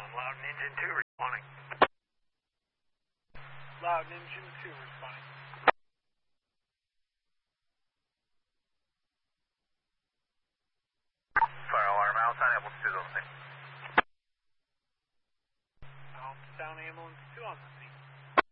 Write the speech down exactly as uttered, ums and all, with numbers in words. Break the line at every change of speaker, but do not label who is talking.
Loudon Engine two responding.
Loudon Engine two responding.
Fire alarm outside ambulance two on the scene.
Alpha Sound ambulance two on the scene.